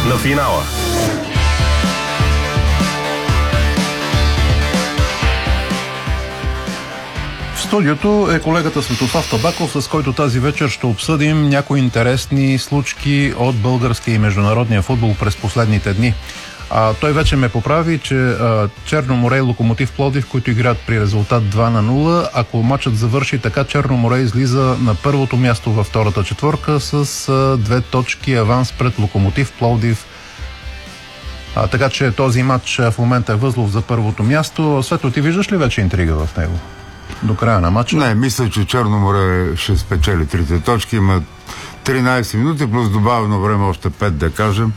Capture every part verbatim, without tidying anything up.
на финала. В студиото е колегата Светослав Табаков, с който тази вечер ще обсъдим някои интересни случки от българския и международния футбол през последните дни. А, той вече ме поправи, че а, Черно море и Локомотив Пловдив, които играят при резултат два на нула, ако матчът завърши така, Черно море излиза на първото място във втората четворка с а, две точки аванс пред Локомотив Пловдив. А, така че този матч в момента е възлов за първото място. Светло, ти виждаш ли вече интрига в него до края на матча? Не, мисля, че Черно море ще спечели трите точки. Има тринайсет минути, плюс добавено време още пет, да кажем.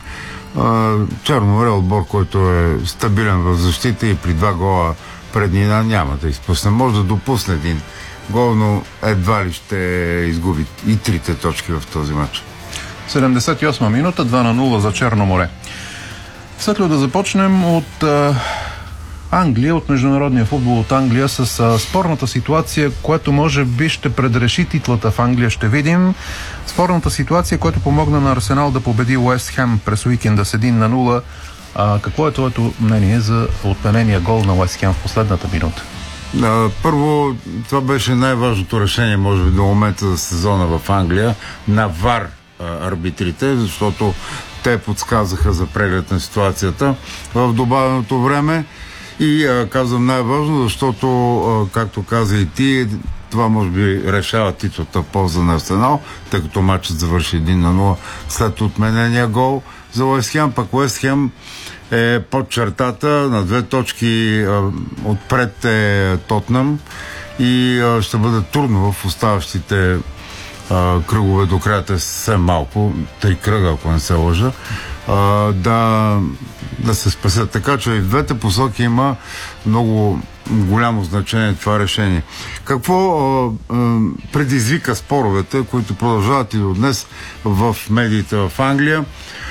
Черно море е отбор, който е стабилен в защита и при два гола преднина няма да изпусне. Може да допусне един гол, но едва ли ще изгуби и трите точки в този матч. седемдесет и осма минута, два на нула за Черно море. След да започнем от а, Англия, от международния футбол от Англия с а, спорната ситуация, която може би ще предреши титлата в Англия, ще видим. Спорната ситуация, която помогна на Арсенал да победи Уест Хем през уикенда с един на нула. А, какво е твоето мнение за отменения гол на Уест Хем в последната минута? А, първо, това беше най-важното решение, може би, до момента за сезона в Англия, на ВАР арбитрите, защото те подсказаха за преглед на ситуацията в добавеното време. И а, казвам най-важно, защото, а, както каза и ти, това може би решава титлата в полза на Арсенал, тъй като матчът завърши един на нула след отменения гол за Уест Хем. Пък Уест Хем е под чертата, на две точки а, отпред е Тотнъм и а, ще бъде трудно в оставащите а, кръгове до края, е съвсем малко, три кръга, ако не се лъжа, а, да, да се спасят. Така че и в двете посоки има много голямо значение това решение. Какво а, а, предизвика споровете, които продължават и до днес в медиите в Англия?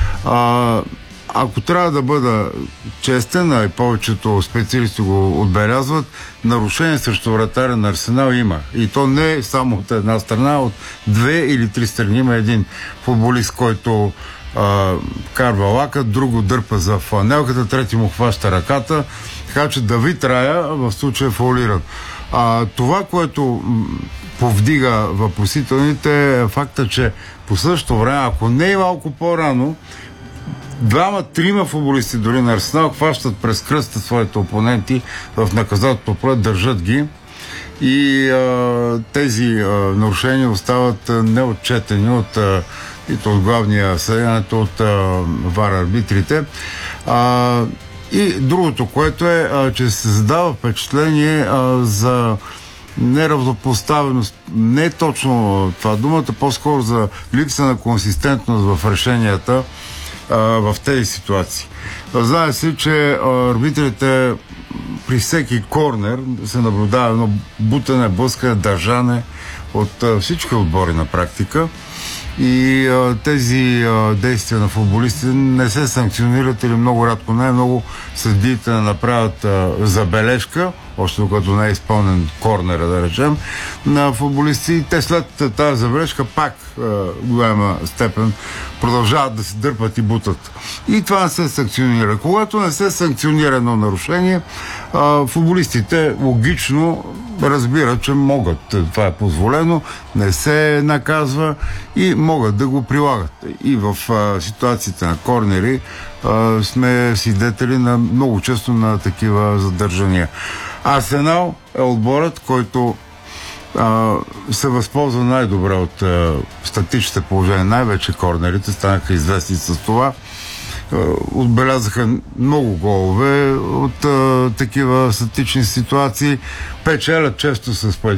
А, ако трябва да бъда честен, а и повечето специалисти го отбелязват, нарушение срещу вратаря на Арсенал има. И то не е само от една страна, от две или три страни. Има един футболист, който а, карва лака, друго дърпа за фланелката, трети му хваща ръката, така че Давид Рая в случая е фаулиран. А, това, което повдига въпросителните, е факта, че по същото време, ако не е малко по-рано, двама, трима футболисти дори на Арсенал хващат през кръста своите опоненти в наказателното поле, държат ги и а, тези а, нарушения остават а, неотчетени от, а, от главния съдия, от а, ВАР арбитрите. А, и другото, което е, а, че се задава впечатление а, за неравнопоставеност, не точно това думата, по-скоро за липса на консистентност в решенията в тези ситуации. Знае се, че арбитрите при всеки корнер се наблюдава едно бутане, блъскане, държане от всички отбори на практика и а, тези а, действия на футболисти не се санкционират или много рядко най-много съдиите да направят а, забележка, още докато не е изпълнен корнера, да речем, на футболисти и те след тази забележка пак а, голяма степен продължават да се дърпат и бутат. И това не се санкционира. Когато не се санкционира едно нарушение, а, футболистите логично разбират, че могат. Това е позволено, не се наказва и могат да го прилагат. И в а, ситуациите на корнери а, сме свидетели на много често на такива задържания. Арсенал е отборът, който а, се възползва най-добре от а, статичните положения, най-вече корнерите, станаха известни с това. А, отбелязаха много голове от а, такива статични ситуации, печелят често с